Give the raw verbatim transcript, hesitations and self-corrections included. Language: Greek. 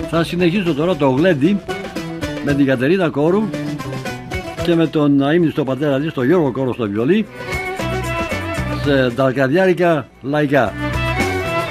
Θα συνεχίσω τώρα το γλέντι με την Κατερίνα Κόρου και με τον αείμνηστο πατέρα της, τον Γιώργο Κόρο στο βιολί, σε ταλκαδιάρικα λαϊκά.